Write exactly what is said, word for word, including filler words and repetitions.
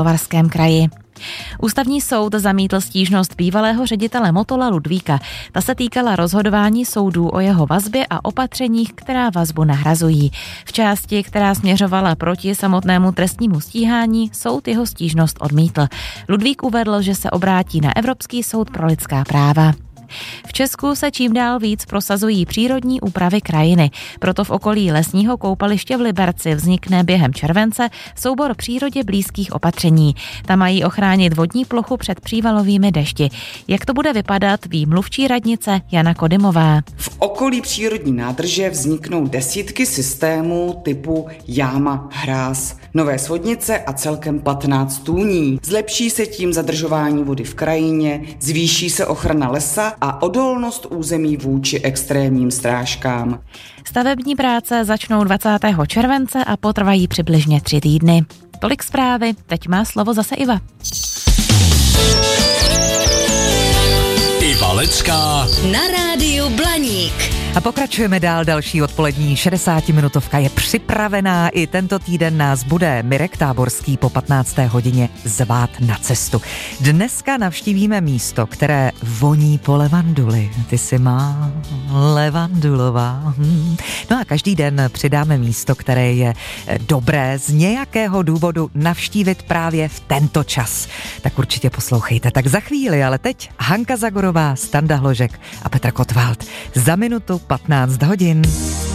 Karlovarském kraji. Ústavní soud zamítl stížnost bývalého ředitele Motola Ludvíka. Ta se týkala rozhodování soudů o jeho vazbě a opatřeních, která vazbu nahrazují. V části, která směřovala proti samotnému trestnímu stíhání, soud jeho stížnost odmítl. Ludvík uvedl, že se obrátí na Evropský soud pro lidská práva. V Česku se čím dál víc prosazují přírodní úpravy krajiny. Proto v okolí lesního koupaliště v Liberci vznikne během července soubor přírodě blízkých opatření. Tam mají ochránit vodní plochu před přívalovými dešti. Jak to bude vypadat, ví mluvčí radnice Jana Kodymová. V okolí přírodní nádrže vzniknou desítky systémů typu jáma, hráz, nové svodnice a celkem patnáct tůní. Zlepší se tím zadržování vody v krajině, zvýší se ochrana lesa a odolnost území vůči extrémním srážkám. Stavební práce začnou dvacátého července a potrvají přibližně tři týdny. Tolik zprávy, teď má slovo zase Iva. Iva Lecká na rádiu Blaník. A pokračujeme dál, další odpolední šedesátiminutovka je připravená. I tento týden nás bude Mirek Táborský po patnácté hodině zvát na cestu. Dneska navštívíme místo, které voní po levanduli. Ty jsi má levandulová. Hmm. No a každý den přidáme místo, které je dobré z nějakého důvodu navštívit právě v tento čas. Tak určitě poslouchejte. Tak za chvíli, ale teď Hanka Zagorová, Standa Hložek a Petr Kotwald. Za minutu patnáct hodin.